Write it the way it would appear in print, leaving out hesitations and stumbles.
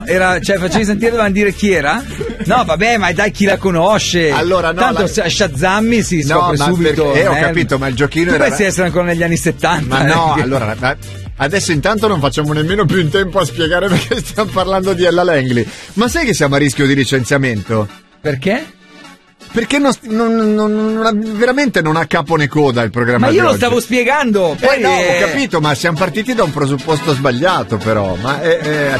Cioè, facevi sentire, dovevano dire chi era? No, vabbè, ma dai, chi la conosce? Allora, no, tanto Shazammi si scopre subito. Ho capito, ma il giochino tu era... pensi essere ancora negli anni 70? Ma no, allora... Adesso intanto non facciamo nemmeno più in tempo a spiegare perché stiamo parlando di Ella Langley. Ma sai che siamo a rischio di licenziamento? Perché? Perché veramente non ha capo né coda il programma. Ma di io lo oggi. stavo spiegando. Poi no, ho capito, ma siamo partiti da un presupposto sbagliato, però. Ma